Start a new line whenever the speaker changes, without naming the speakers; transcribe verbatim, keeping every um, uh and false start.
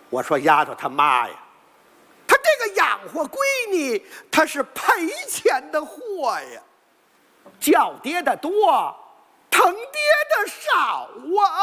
我说丫头他妈呀，他这个养活闺女，他是赔钱的货呀，叫爹的多，疼爹的少啊。